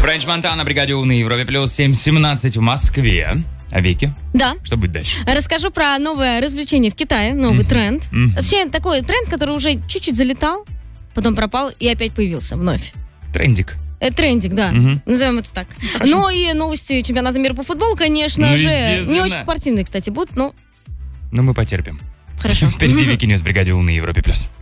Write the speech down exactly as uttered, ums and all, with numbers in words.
Френч Монтана, бригаде У на Европе плюс, семь семнадцать в Москве. А Вики? Да. Что будет дальше? Расскажу про новое развлечение в Китае, новый mm-hmm. тренд. Mm-hmm. Точнее, такой тренд, который уже чуть-чуть залетал, потом пропал и опять появился вновь. Трендик. Э, трендик, да. Mm-hmm. Назовем это так. Хорошо. Ну и новости чемпионата мира по футболу, конечно ну, же. Не очень спортивные, кстати, будут, но... Но мы потерпим. Хорошо. Впереди Вики Ньюс, бригаде У на Европе плюс.